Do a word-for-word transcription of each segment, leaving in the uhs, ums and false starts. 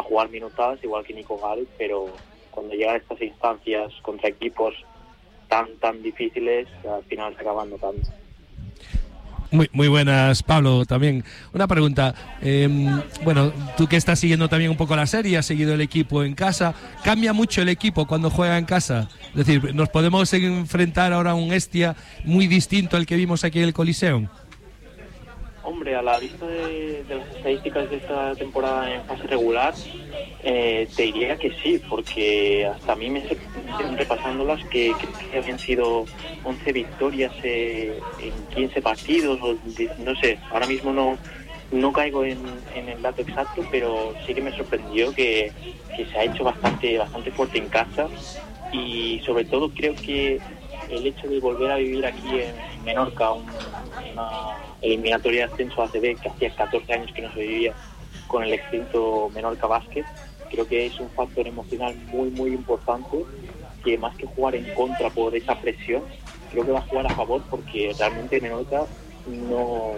jugar minutadas, igual que Nico Gal, pero cuando llega a estas instancias contra equipos tan tan difíciles, al final se acaban notando. Muy, muy buenas, Pablo, también. Una pregunta, eh, bueno, tú que estás siguiendo también un poco la serie, has seguido el equipo en casa, ¿cambia mucho el equipo cuando juega en casa? Es decir, ¿nos podemos enfrentar ahora a un Hestia muy distinto al que vimos aquí en el Coliseum? Hombre, a la vista de, de las estadísticas de esta temporada en fase regular, eh, te diría que sí, porque hasta a mí me sorprenden repasándolas que, que habían sido once victorias eh, en quince partidos, o no sé, ahora mismo no no caigo en, en el dato exacto, pero sí que me sorprendió que, que se ha hecho bastante bastante fuerte en casa, y sobre todo creo que el hecho de volver a vivir aquí en Menorca un, una eliminatoria de ascenso a A C B que hacía catorce años que no se vivía con el extinto Menorca Basket, creo que es un factor emocional muy muy importante, que más que jugar en contra por esa presión, creo que va a jugar a favor, porque realmente Menorca no,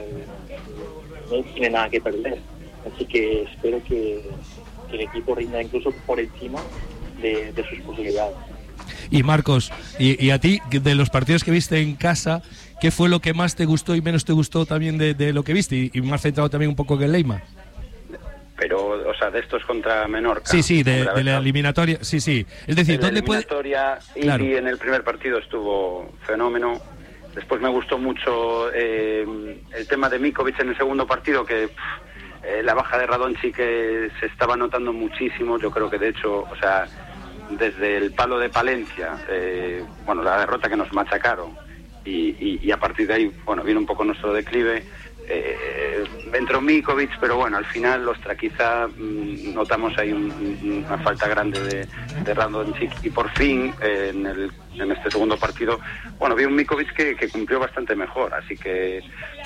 no tiene nada que perder, así que espero que, que el equipo rinda incluso por encima de, de sus posibilidades. Y Marcos, y, y a ti, de los partidos que viste en casa, ¿qué fue lo que más te gustó y menos te gustó también de, de lo que viste? Y, y más centrado también un poco en el Leima. Pero, o sea, de estos contra Menorca. Sí, sí, de, de la eliminatoria, sí, sí. Es decir, en ¿dónde la puede...? eliminatoria, y, claro. y en el primer partido estuvo fenómeno. Después me gustó mucho eh, el tema de Mikovic en el segundo partido, que pff, eh, la baja de Radonjic que se estaba notando muchísimo. Yo creo que, de hecho, o sea, desde el palo de Palencia, eh, bueno, la derrota que nos machacaron, y, y, y a partir de ahí, bueno, viene un poco nuestro declive. Eh, entró Mikovic, pero bueno, al final, ostra, quizá mmm, notamos ahí un, un, una falta grande de, de Radonjic, y por fin, eh, en, el, en este segundo partido, bueno, vi un Mikovic que, que cumplió bastante mejor, así que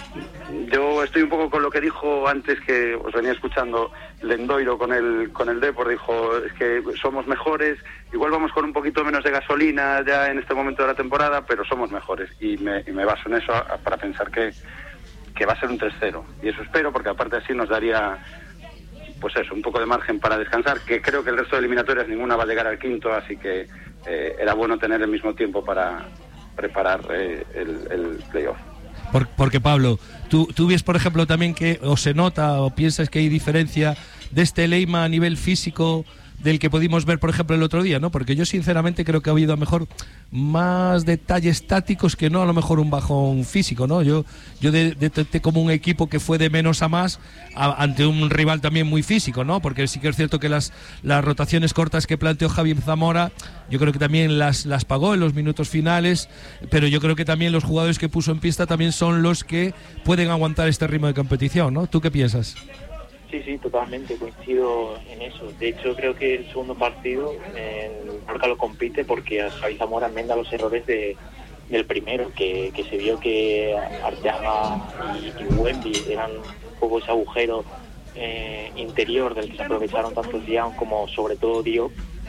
yo estoy un poco con lo que dijo antes, que os venía escuchando Lendoiro con el con el Depor, dijo, es que somos mejores, igual vamos con un poquito menos de gasolina ya en este momento de la temporada, pero somos mejores, y me, y me baso en eso a, para pensar que que va a ser un tres cero, y eso espero, porque aparte así nos daría, pues eso, un poco de margen para descansar, que creo que el resto de eliminatorias ninguna va a llegar al quinto, así que eh, era bueno tener el mismo tiempo para preparar eh, el, el playoff. Por, porque Pablo, ¿tú, tú ves, por ejemplo, también que o se nota o piensas que hay diferencia de este Leima a nivel físico del que pudimos ver, por ejemplo, el otro día, ¿no? Porque yo sinceramente creo que ha habido a lo mejor más detalles tácticos que no a lo mejor un bajón físico, ¿no? Yo yo detecté como un equipo que fue de menos a más a, ante un rival también muy físico, ¿no? Porque sí que es cierto que las, las rotaciones cortas que planteó Javier Zamora, yo creo que también las, las pagó en los minutos finales, pero yo creo que también los jugadores que puso en pista también son los que pueden aguantar este ritmo de competición, ¿no? ¿Tú qué piensas? Sí, sí, totalmente, coincido en eso. De hecho, creo que el segundo partido eh, Menorca lo compite, porque a Javi Zamora enmenda los errores de, del primero, que, que se vio que Arteaga y, y Wemby eran un poco ese agujero eh, interior del que se aprovecharon tanto Dion como sobre todo Diop,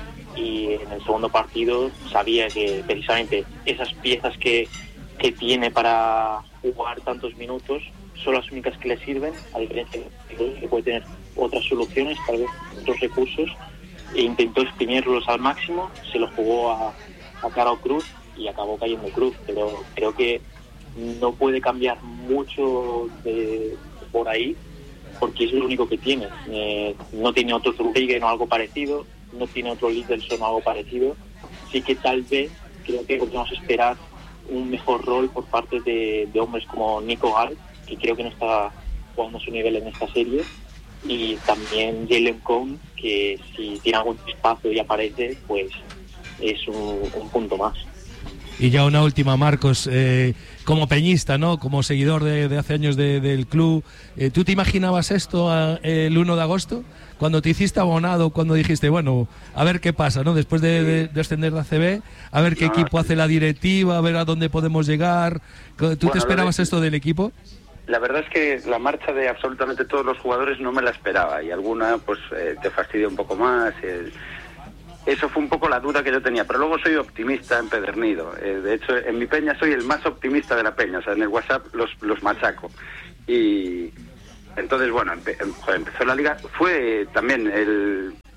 y en el segundo partido sabía que precisamente esas piezas que, que tiene para jugar tantos minutos son las únicas que le sirven, a diferencia de que puede tener otras soluciones, tal vez otros recursos, e intentó exprimirlos al máximo, se los jugó a, a Caro Cruz y acabó cayendo Cruz, pero creo que no puede cambiar mucho de, por ahí, porque es lo único que tiene. Eh, no tiene otro Zurbriggen o algo parecido, no tiene otro Littelson o algo parecido, así que tal vez creo que podemos esperar un mejor rol por parte de, de hombres como Nico Gal, que creo que no está jugando a su nivel en esta serie, y también Jalen Cone, que si tiene algún espacio y aparece, pues es un, un punto más. Y ya una última, Marcos, eh, como peñista, ¿no? Como seguidor de, de hace años de, del club, eh, ¿tú te imaginabas esto a, el uno de agosto? Cuando te hiciste abonado, cuando dijiste, bueno, a ver qué pasa, ¿no? Después de, de, de ascender de A C B, a ver qué no, equipo hace la directiva, a ver a dónde podemos llegar. ¿Tú bueno, te esperabas de... esto del equipo? La verdad es que la marcha de absolutamente todos los jugadores no me la esperaba, y alguna pues eh, te fastidia un poco más. Eh, eso fue un poco la duda que yo tenía, pero luego soy optimista empedernido. Eh, de hecho, en mi peña soy el más optimista de la peña, o sea, en el WhatsApp los, los machaco. Y entonces, bueno, empe- joder, empezó la liga. Fue también el,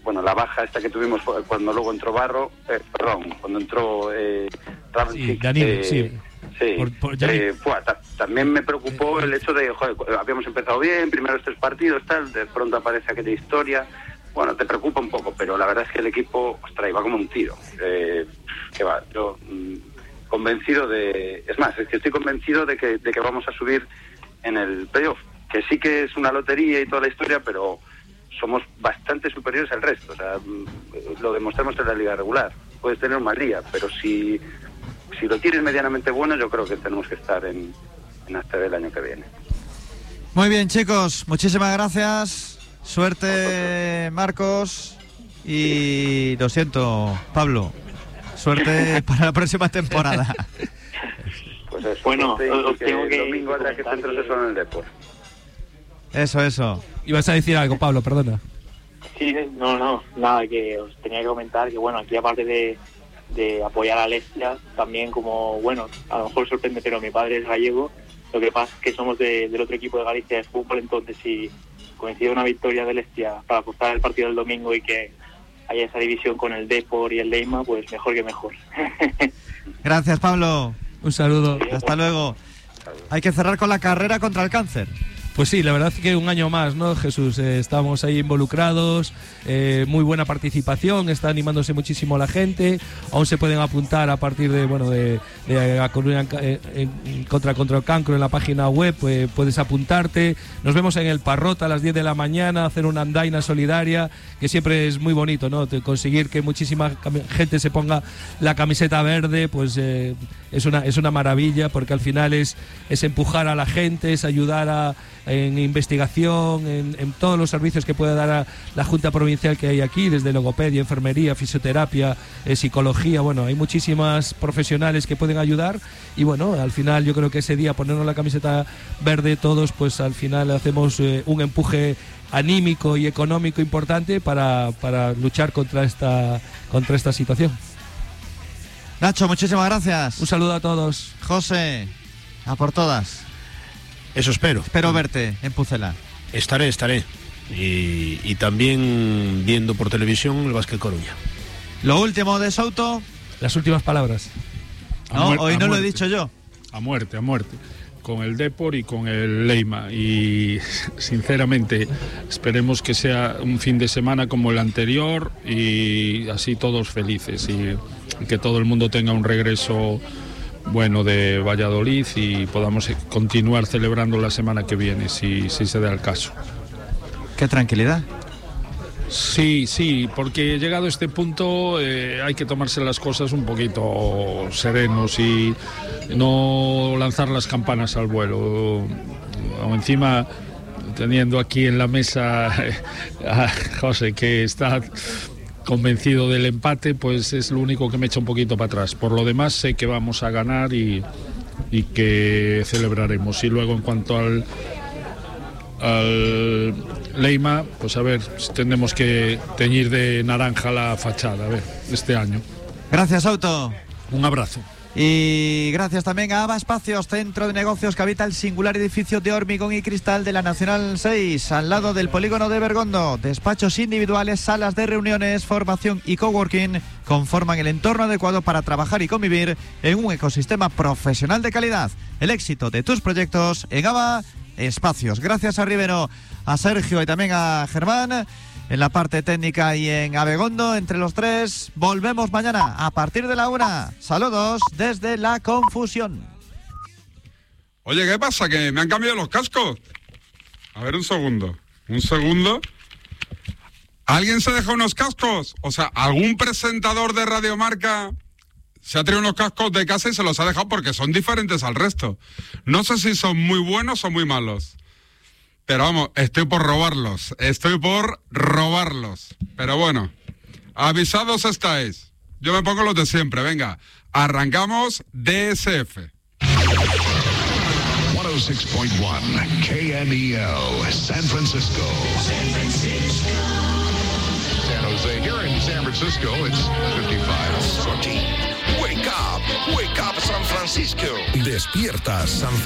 bueno, la baja esta que tuvimos cuando luego entró Barro, eh, perdón, cuando entró eh, sí, Danilo, eh, sí. Sí, por, por, eh, fue, ta, también me preocupó el hecho de, joder, habíamos empezado bien, primeros tres partidos, tal, de pronto aparece aquella historia. Bueno, te preocupa un poco, pero la verdad es que el equipo, ostras, iba como un tiro. Eh, que va, yo mmm, convencido de... Es más, es que estoy convencido de que, de que vamos a subir en el playoff, que sí que es una lotería y toda la historia, pero somos bastante superiores al resto. O sea, mmm, lo demostramos en la liga regular. Puedes tener un mal día, pero si... Si lo tienes medianamente bueno, yo creo que tenemos que estar en, en hasta el año que viene. Muy bien, chicos, muchísimas gracias. Suerte, Marcos. Y lo siento, Pablo. Suerte para la próxima temporada. Pues eso. Bueno, os que tengo que el domingo habrá que centrarse solo en el deporte. Eso, eso. Ibas a decir algo, Pablo, perdona. Sí, no, no, nada, que os tenía que comentar que, bueno, aquí aparte de... de apoyar a Lestia, también como, bueno, a lo mejor sorprende, pero mi padre es gallego, lo que pasa es que somos de, del otro equipo de Galicia de fútbol, entonces si coincide una victoria de Lestia para apostar el partido del domingo y que haya esa división con el Depor y el Leima, pues mejor que mejor. Gracias, Pablo. Un saludo. Hasta luego. Hay que cerrar con la carrera contra el cáncer. Pues sí, la verdad es que un año más, ¿no, Jesús? Eh, estamos ahí involucrados, eh, muy buena participación, está animándose muchísimo la gente, aún se pueden apuntar a partir de, bueno, de, de A Coruña eh, en, contra, contra el cancro en la página web, pues puedes apuntarte. Nos vemos en el Parrota a las diez de la mañana, hacer una andaina solidaria, que siempre es muy bonito, ¿no? Conseguir que muchísima gente se ponga la camiseta verde, pues eh, es una es una maravilla, porque al final es, es empujar a la gente, es ayudar a en investigación, en, en todos los servicios que puede dar a la Junta Provincial que hay aquí, desde logopedia, enfermería, fisioterapia, eh, psicología. Bueno, hay muchísimas profesionales que pueden ayudar y bueno, al final yo creo que ese día ponernos la camiseta verde todos, pues al final hacemos eh, un empuje anímico y económico importante para, para luchar contra esta, contra esta situación. Nacho, muchísimas gracias. Un saludo a todos. José, a por todas. Eso espero. Espero verte en Pucela. Estaré, estaré. Y, y también viendo por televisión el Básquet Coruña. Lo último de Souto. Las últimas palabras. No, hoy no lo he dicho yo. A muerte, a muerte. Con el Depor y con el Leima. Y sinceramente esperemos que sea un fin de semana como el anterior y así todos felices y que todo el mundo tenga un regreso bueno de Valladolid y podamos continuar celebrando la semana que viene si, si se da el caso. Qué tranquilidad. Sí, sí, porque llegado a este punto eh, hay que tomarse las cosas un poquito serenos y no lanzar las campanas al vuelo. O encima teniendo aquí en la mesa a José, que está convencido del empate, pues es lo único que me echa un poquito para atrás. Por lo demás sé que vamos a ganar y, y que celebraremos. Y luego en cuanto al al Leima, pues a ver, tendremos que teñir de naranja la fachada, a ver, este año. Gracias, Auto. Un abrazo. Y gracias también a Ava Espacios, centro de negocios que habita el singular edificio de hormigón y cristal de la Nacional seis, al lado del polígono de Bergondo. Despachos individuales, salas de reuniones, formación y coworking conforman el entorno adecuado para trabajar y convivir en un ecosistema profesional de calidad. El éxito de tus proyectos en Ava Espacios. Gracias a Rivero, a Sergio y también a Germán en la parte técnica y en Abegondo, entre los tres. Volvemos mañana a partir de la una. Saludos desde La Confusión. Oye, ¿qué pasa? Que me han cambiado los cascos. A ver, un segundo. Un segundo. ¿Alguien se dejó unos cascos? O sea, ¿algún presentador de Radiomarca se ha traído unos cascos de casa y se los ha dejado porque son diferentes al resto? No sé si son muy buenos o muy malos. Pero vamos, estoy por robarlos. Estoy por robarlos. Pero bueno, avisados estáis. Yo me pongo los de siempre. Venga, arrancamos D S F. ciento seis punto uno K M E L, San Francisco. San Francisco. San Jose. Here in San Francisco, it's fifty-five. fourteen. Wake up, wake up San Francisco. Despierta San Francisco.